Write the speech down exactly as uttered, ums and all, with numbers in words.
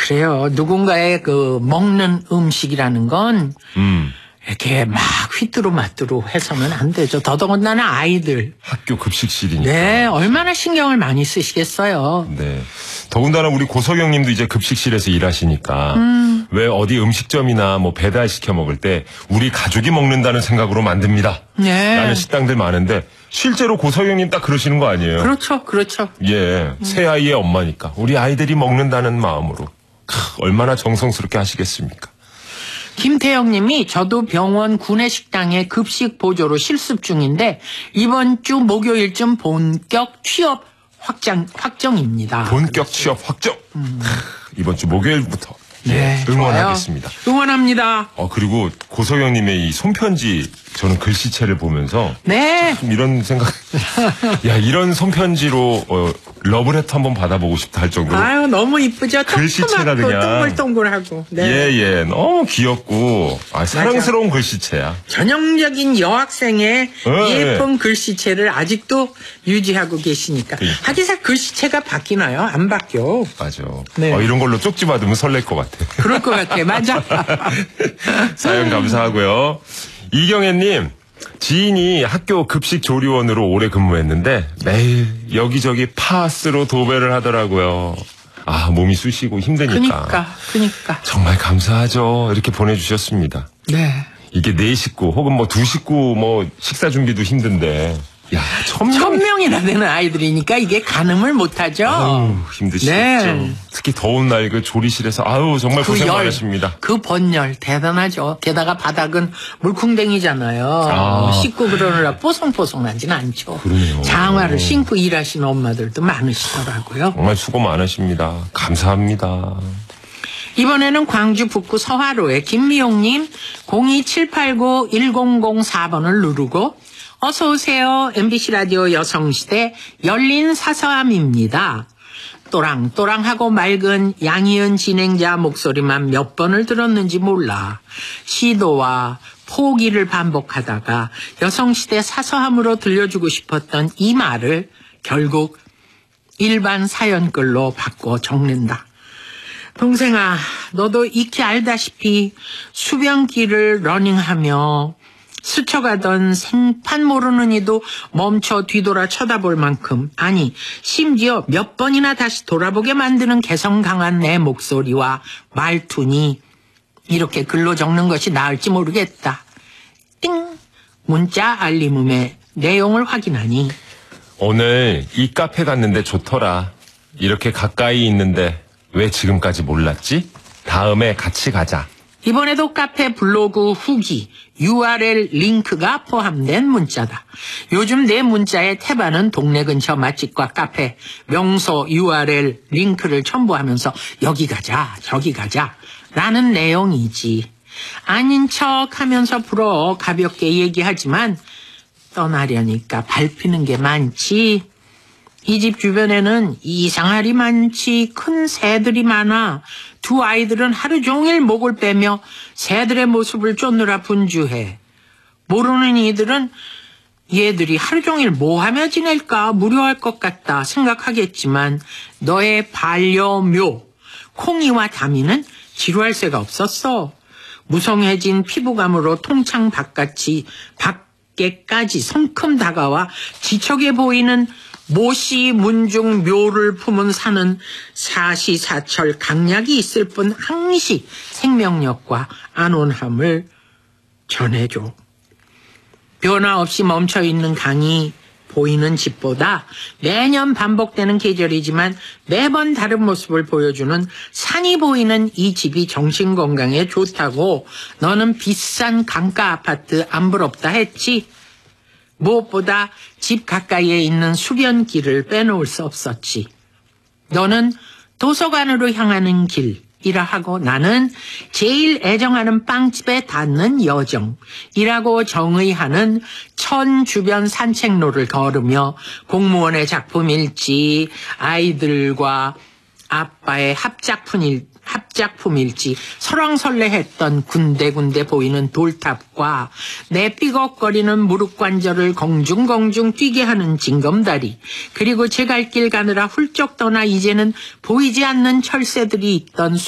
그래요. 누군가의 그 먹는 음식이라는 건 음. 이렇게 막 휘뚜루 마뚜루 해서는 안 되죠. 더더군다나 아이들. 학교 급식실이니까. 네, 얼마나 신경을 많이 쓰시겠어요. 네. 더군다나 우리 고석영 님도 이제 급식실에서 일하시니까 음. 왜 어디 음식점이나 뭐 배달 시켜 먹을 때 우리 가족이 먹는다는 생각으로 만듭니다. 네. 라는 식당들 많은데 실제로 고석영 님 딱 그러시는 거 아니에요? 그렇죠, 그렇죠. 예. 새 아이의 엄마니까 우리 아이들이 먹는다는 마음으로. 크, 얼마나 정성스럽게 하시겠습니까? 김태영 님이 저도 병원 구내식당에 급식 보조로 실습 중인데 이번 주 목요일쯤 본격 취업 확장, 확정입니다. 본격 취업 확정. 음. 이번 주 목요일부터 네, 응원하겠습니다. 좋아요. 응원합니다. 어, 그리고 고석영님의 이 손편지 저는 글씨체를 보면서 네. 이런 생각, 야 이런 손편지로 어, 러브레터 한번 받아보고 싶다 할 정도로. 아유 너무 이쁘죠. 글씨체가 그냥 동글동글하고. 네. 예예, 너무 귀엽고 아, 사랑스러운 맞아. 글씨체야. 전형적인 여학생의 네. 예쁜 글씨체를 아직도 유지하고 계시니까. 그러니까. 하기사 글씨체가 바뀌나요? 안 바뀌어. 맞아. 네. 어, 이런 걸로 쪽지 받으면 설렐 것 같아. 그럴 것 같아. 맞아. 사연 감사하고요. 이경애님, 지인이 학교 급식 조리원으로 오래 근무했는데 매일 여기저기 파스로 도배를 하더라고요. 아, 몸이 쑤시고 힘드니까. 그니까, 그니까. 정말 감사하죠. 이렇게 보내주셨습니다. 네. 이게 네 식구 혹은 뭐 두 식구 뭐 식사 준비도 힘든데. 야, 천, 천 명이나 되는 아이들이니까 이게 가늠을 못하죠. 아유, 힘드시겠죠. 네. 특히 더운 날 그 조리실에서 아유 정말 그 고생 열, 많으십니다. 그 번열 대단하죠. 게다가 바닥은 물쿵댕이잖아요. 아. 씻고 그러느라 뽀송뽀송하진 않죠. 그러네요. 장화를 신고 일하시는 엄마들도 많으시더라고요. 정말 수고 많으십니다. 감사합니다. 이번에는 광주 북구 서화로의 김미용님 공이칠팔구 일공공사 번을 누르고 어서 오세요. 엠비씨 라디오 여성시대 열린 사서함입니다. 또랑또랑하고 맑은 양희은 진행자 목소리만 몇 번을 들었는지 몰라 시도와 포기를 반복하다가 여성시대 사서함으로 들려주고 싶었던 이 말을 결국 일반 사연글로 바꿔 적는다. 동생아, 너도 익히 알다시피 수변길을 러닝하며 스쳐가던 생판 모르는 이도 멈춰 뒤돌아 쳐다볼 만큼 아니 심지어 몇 번이나 다시 돌아보게 만드는 개성 강한 내 목소리와 말투니 이렇게 글로 적는 것이 나을지 모르겠다. 띵! 문자 알림음의 내용을 확인하니 오늘 이 카페 갔는데 좋더라. 이렇게 가까이 있는데 왜 지금까지 몰랐지? 다음에 같이 가자. 이번에도 카페 블로그 후기 유알엘 링크가 포함된 문자다. 요즘 내 문자의 태반은 동네 근처 맛집과 카페 명소 유알엘 링크를 첨부하면서 여기 가자 저기 가자 라는 내용이지. 아닌 척하면서 불어 가볍게 얘기하지만 떠나려니까 밟히는 게 많지. 이 집 주변에는 이상하리 많지. 큰 새들이 많아. 두 아이들은 하루 종일 목을 빼며 새들의 모습을 쫓느라 분주해. 모르는 이들은 얘들이 하루 종일 뭐하며 지낼까 무료할 것 같다 생각하겠지만 너의 반려묘 콩이와 다미는 지루할 새가 없었어. 무성해진 피부감으로 통창 바깥이 밖에까지 성큼 다가와 지척해 보이는 모시 문중 묘를 품은 산은 사시사철 강약이 있을 뿐 항시 생명력과 안온함을 전해줘. 변화 없이 멈춰있는 강이 보이는 집보다 매년 반복되는 계절이지만 매번 다른 모습을 보여주는 산이 보이는 이 집이 정신건강에 좋다고 너는 비싼 강가 아파트 안 부럽다 했지. 무엇보다 집 가까이에 있는 수변길을 빼놓을 수 없었지. 너는 도서관으로 향하는 길이라 하고 나는 제일 애정하는 빵집에 닿는 여정이라고 정의하는 천 주변 산책로를 걸으며 공무원의 작품일지 아이들과 아빠의 합작품일 합작품일지 설왕설래했던 군데군데 보이는 돌탑과 내 삐걱거리는 무릎관절을 공중공중 뛰게 하는 징검다리 그리고 제 갈 길 가느라 훌쩍 떠나 이제는 보이지 않는 철새들이 있던